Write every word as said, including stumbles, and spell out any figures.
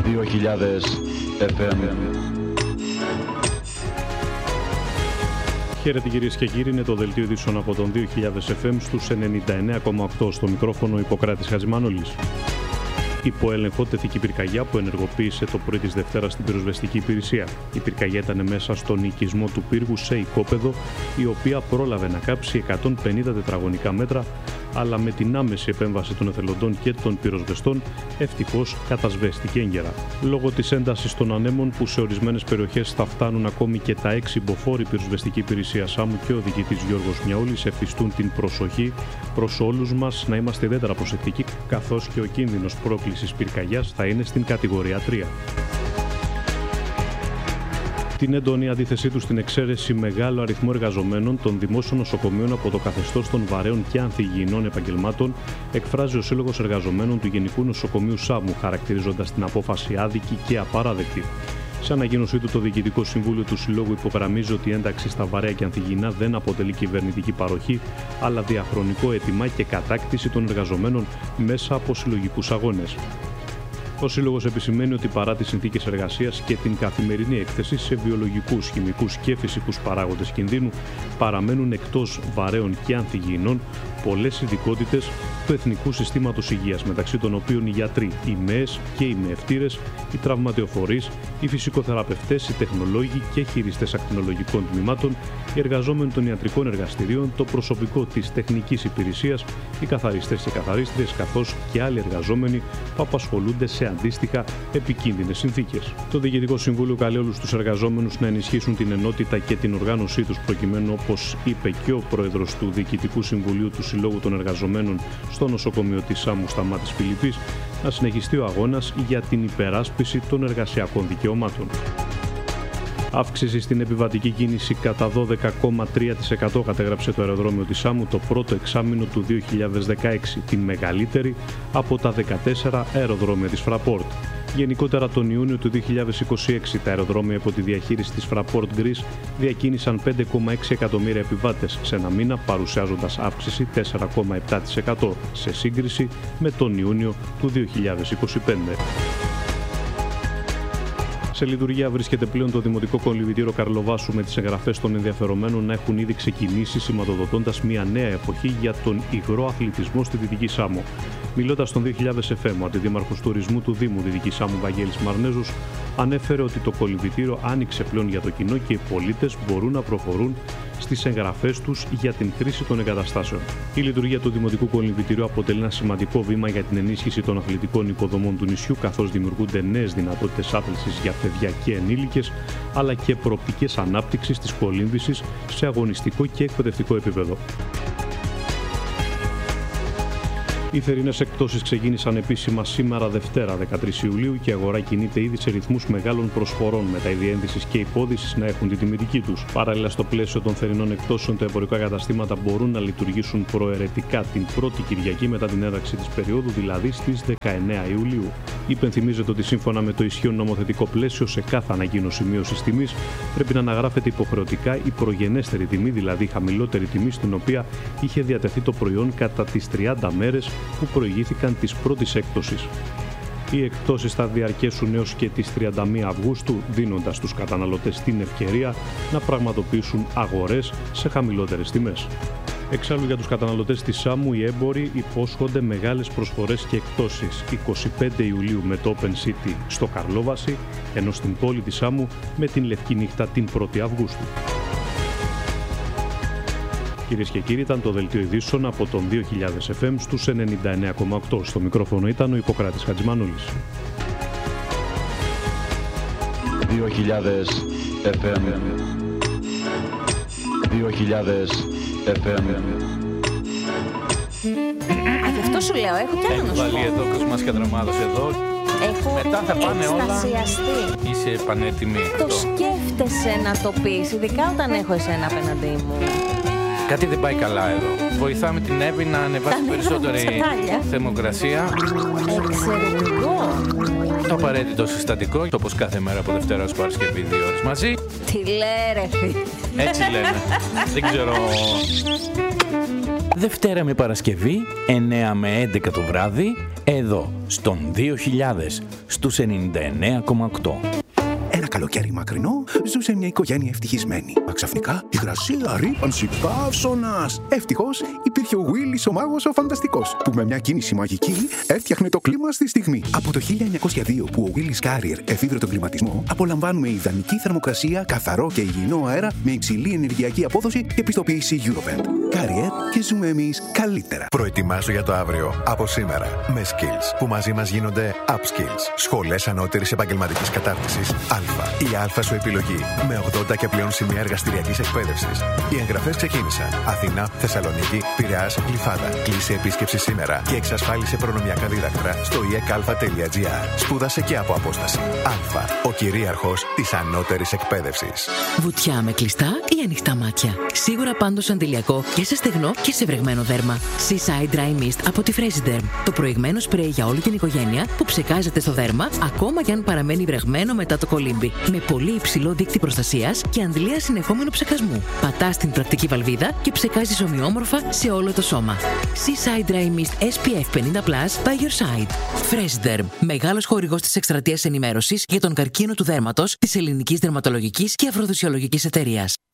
δύο χιλιάδες εφ εμ. Χαίρετε κυρίες και κύριοι, είναι το δελτίο ειδήσεων από τον δύο χιλιάδες εφ εμ στους ενενήντα εννέα κόμμα οκτώ. Στο μικρόφωνο Ιπποκράτης Χατζημανόλης. Υπό έλεγχο τέθηκε η πυρκαγιά που ενεργοποίησε το πρωί της Δευτέρας στην πυροσβεστική υπηρεσία. Η πυρκαγιά ήταν μέσα στον οικισμό του πύργου σε οικόπεδο, η οποία πρόλαβε να κάψει εκατόν πενήντα τετραγωνικά μέτρα, αλλά με την άμεση επέμβαση των εθελοντών και των πυροσβεστών ευτυχώς κατασβέστηκε έγκαιρα. Λόγω της έντασης των ανέμων που σε ορισμένες περιοχές θα φτάνουν ακόμη και τα έξι μποφόρ, η πυροσβεστική υπηρεσία Σάμου και ο διοικητής Γιώργος Μιαούλης εφιστούν την προσοχή προς όλους μας να είμαστε ιδιαίτερα προσεκτικοί, καθώς και ο κίνδυνος πρόκλησης πυρκαγιάς θα είναι στην κατηγορία τρία. Την έντονη αντίθεσή του στην εξαίρεση μεγάλου αριθμού εργαζομένων των δημόσιων νοσοκομείων από το καθεστώς των βαρέων και ανθυγιεινών επαγγελμάτων εκφράζει ο Σύλλογος Εργαζομένων του Γενικού Νοσοκομείου Σάμου, χαρακτηρίζοντας την απόφαση άδικη και απαράδεκτη. Σε ανακοίνωσή του, το Διοικητικό Συμβούλιο του Συλλόγου υπογραμμίζει ότι η ένταξη στα βαρέα και ανθυγιεινά δεν αποτελεί κυβερνητική παροχή, αλλά διαχρονικό αίτημα και κατάκτηση των εργαζομένων μέσα από συλλογικούς αγώνες. Ο Σύλλογος επισημαίνει ότι παρά τις συνθήκες εργασίας και την καθημερινή έκθεση σε βιολογικούς, χημικούς και φυσικούς παράγοντες κινδύνου, παραμένουν εκτός βαρέων και ανθυγιεινών πολλές ειδικότητες του Εθνικού Συστήματος Υγείας, μεταξύ των οποίων οι γιατροί, οι ΜΕΕΣ και οι μεευτήρες, οι τραυματιοφορείς, οι φυσικοθεραπευτές, οι τεχνολόγοι και χειριστές ακτινολογικών τμήματων, οι εργαζόμενοι των ιατρικών εργαστηρίων, το προσωπικό της τεχνικής υπηρεσίας, οι καθαριστές και καθαρίστριες, καθώς και άλλοι εργαζόμενοι που απασχολούνται σε αντίστοιχα επικίνδυνες συνθήκες. Το Διοικητικό Συμβούλιο καλεί όλους τους εργαζόμενους να ενισχύσουν την ενότητα και την οργάνωσή τους, προκειμένου, όπως είπε και ο πρόεδρος του Διοικητικού Συμβουλίου του Συλλόγου των Εργαζομένων στο νοσοκομείο της Σάμου Σταμάτης Φιλιππής, να συνεχιστεί ο αγώνας για την υπεράσπιση των εργασιακών δικαιωμάτων. Αύξηση στην επιβατική κίνηση κατά δώδεκα κόμμα τρία τοις εκατό κατέγραψε το αεροδρόμιο της Σάμου το πρώτο εξάμηνο του δύο χιλιάδες δεκαέξι, τη μεγαλύτερη από τα δεκατέσσερα αεροδρόμια της Fraport. Γενικότερα, τον Ιούνιο του δύο χιλιάδες είκοσι έξι, τα αεροδρόμια υπό τη διαχείριση της Fraport Greece διακίνησαν πέντε κόμμα έξι εκατομμύρια επιβάτες σε ένα μήνα, παρουσιάζοντας αύξηση τέσσερα κόμμα επτά τοις εκατό σε σύγκριση με τον Ιούνιο του δύο χιλιάδες είκοσι πέντε. Σε λειτουργία βρίσκεται πλέον το Δημοτικό Κολυμβητήριο Καρλοβάσου, με τις εγγραφές των ενδιαφερομένων να έχουν ήδη ξεκινήσει, σηματοδοτώντας μια νέα εποχή για τον υγρό αθλητισμό στη Δυτική Σάμο. Μιλώντας στον δύο χιλιάδες εφ εμ, ο Αντιδήμαρχος Τουρισμού του Δήμου Δυτική Σάμου, Βαγγέλης Μαρνέζος, ανέφερε ότι το κολυμβητήριο άνοιξε πλέον για το κοινό και οι πολίτες μπορούν να προχωρούν στις εγγραφές τους για την χρήση των εγκαταστάσεων. Η λειτουργία του Δημοτικού Κολυμβητηρίου αποτελεί ένα σημαντικό βήμα για την ενίσχυση των αθλητικών υποδομών του νησιού, καθώς δημιουργούνται νέες δυνατότητες άθλησης για παιδιά και ενήλικες, αλλά και προοπτικές ανάπτυξης της κολύμβησης σε αγωνιστικό και εκπαιδευτικό επίπεδο. Οι θερινές εκπτώσεις ξεκίνησαν επίσημα σήμερα Δευτέρα δεκατρείς Ιουλίου και η αγορά κινείται ήδη σε ρυθμούς μεγάλων προσφορών, με τα είδη ένδυσης και υπόδυσης να έχουν την τιμητική τους. Παράλληλα, στο πλαίσιο των θερινών εκπτώσεων, τα εμπορικά καταστήματα μπορούν να λειτουργήσουν προαιρετικά την πρώτη Κυριακή μετά την έναρξη της περίοδου, δηλαδή στις δεκαεννέα Ιουλίου. Υπενθυμίζεται ότι σύμφωνα με το ισχύον νομοθετικό πλαίσιο, σε κάθε ανακοίνωση μείωσης τιμής πρέπει να αναγράφεται υποχρεωτικά η προγενέστερη τιμή, δηλαδή η χαμηλότερη τιμή στην οποία είχε διατεθεί το προϊόν κατά τις τριάντα μέρες που προηγήθηκαν της πρώτης έκπτωσης. Οι εκπτώσεις θα διαρκέσουν έως και τις τριάντα μία Αυγούστου, δίνοντας στους καταναλωτές την ευκαιρία να πραγματοποιήσουν αγορές σε χαμηλότερες τιμές. Εξάλλου, για τους καταναλωτές της Σάμου, οι έμποροι υπόσχονται μεγάλες προσφορές και εκπτώσεις. είκοσι πέντε Ιουλίου με το Open City στο Καρλόβαση, ενώ στην πόλη της Σάμου με την Λευκή Νύχτα την πρώτη Αυγούστου. Κυρίες και κύριοι, ήταν το δελτίο ειδήσεων από τον δύο χιλιάδες εφ εμ στους ενενήντα εννέα κόμμα οκτώ. Στο μικρόφωνο ήταν ο Ιπποκράτης Χατζημανόλης. δύο χιλιάδες εφ εμ. δύο χιλιάδες εφ εμ. Α, γι' αυτό σου λέω, έχω κι άλλο να σου πω. Έχω βάλει εδώ Κοσμάς και Δρομάδος εδώ. Έχω μετά θα πάνε εκστασιαστεί. Όλα. Είσαι πανέτοιμη. Το σκέφτεσαι να το πεις, ειδικά όταν έχω εσένα απέναντί μου. Κάτι δεν πάει καλά εδώ. Βοηθάμε την Εύη να ανεβάσει περισσότερη θερμοκρασία. Εξαιρετικό. Το απαραίτητο συστατικό, όπως κάθε μέρα από Δευτέρα ως Παρασκευή, δύο ώρες μαζί. Τι λέει ρε φίλε. Έτσι λένε. Δεν ξέρω. Δευτέρα με Παρασκευή, εννέα με έντεκα το βράδυ, εδώ, στον δύο χιλιάδες, στους ενενήντα εννέα κόμμα οκτώ. Ένα καλοκαίρι μακρινό ζούσε μια οικογένεια ευτυχισμένη. Μα ξαφνικά υγρασία, ρύπανση, καύσωνας. Ευτυχώς υπήρχε ο Willis ο μάγος ο φανταστικός, που με μια κίνηση μαγική έφτιαχνε το κλίμα στη στιγμή. Από το χίλια εννιακόσια δύο που ο Willis Carrier εφήβρε τον κλιματισμό, απολαμβάνουμε ιδανική θερμοκρασία, καθαρό και υγιεινό αέρα με υψηλή ενεργειακή απόδοση και πιστοποίηση Eurovent. Carrier και ζούμε εμείς καλύτερα. Προετοιμάσου για το αύριο από σήμερα με Skills, που μαζί μας γίνονται Upskills. Σχολές ανώτερης επαγγελματικής κατάρτισης Α. Η Α σου επιλογή με ογδόντα και πλέον σημεία εργαστηριακής εκπαίδευσης. Οι εγγραφές ξεκίνησαν. Αθήνα, Θεσσαλονίκη, Πειραιάς, Γλυφάδα. Κλείσε επίσκεψη σήμερα και εξασφάλισε προνομιακά δίδακτρα στο ι ε κ α τελεία τζι άρ. Σπούδασε και από απόσταση. Α. Ο κυρίαρχος της ανώτερης εκπαίδευσης. Βουτιά με κλειστά ή ανοιχτά μάτια. Σίγουρα πάντως αντιλιακό και σε στεγνό και σε βρεγμένο δέρμα. Seaside Dry Mist από τη Fresiderm. Το προηγμένο σπρέι για όλη την οικογένεια που ψεκάζεται στο δέρμα, ακόμα και αν παραμένει βρεγμένο μετά το κολύμπι. Με πολύ υψηλό δείκτη προστασίας και αντλία συνεχόμενου ψεκασμού. Πατάς την πρακτική βαλβίδα και ψεκάζεις ομοιόμορφα σε όλο το σώμα. Seaside Dry Mist ες πι εφ πενήντα πλας by your side. Fresiderm. Μεγάλος χορηγός της εκστρατείας ενημέρωσης για τον καρκίνο του δέρματος της Ελληνικής Δερματολογικής και Αφροδισιολογικής Εταιρείας.